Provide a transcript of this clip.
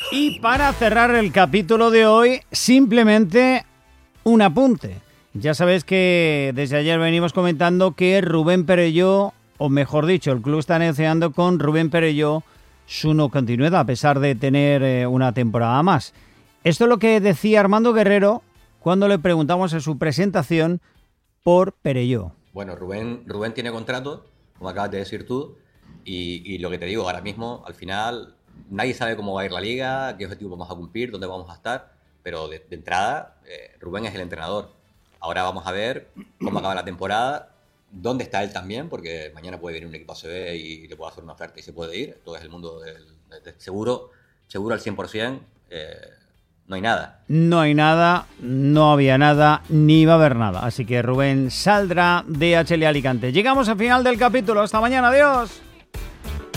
Y para cerrar el capítulo de hoy, simplemente un apunte. Ya sabéis que desde ayer venimos comentando que Rubén Perelló, o mejor dicho, el club está negociando con Rubén Perelló su no continuidad, a pesar de tener una temporada más. Esto es lo que decía Armando Guerrero cuando le preguntamos en su presentación por Perelló. Bueno, Rubén tiene contrato, como acabas de decir tú, y lo que te digo, ahora mismo, al final, nadie sabe cómo va a ir la liga, qué objetivo vamos a cumplir, dónde vamos a estar, pero de entrada, Rubén es el entrenador. Ahora vamos a ver cómo acaba la temporada, dónde está él también, porque mañana puede venir un equipo ACB y le puede hacer una oferta y se puede ir. Todo es el mundo del seguro al 100%. No hay nada. No hay nada, no había nada, ni va a haber nada. Así que Rubén saldrá de HL Alicante. Llegamos al final del capítulo. Hasta mañana, adiós.